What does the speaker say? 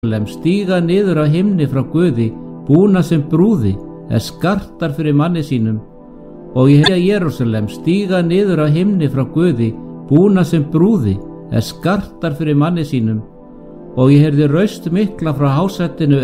stíga niður af himni frá Guði, búna sem brúði skartar fyrir manni sínum. Og ég heyrði Jerúsalem stíga niður af himni frá Guði, búna sem brúði skartar fyrir manni sínum. Og ég heyrði raust mikla frá hásætinu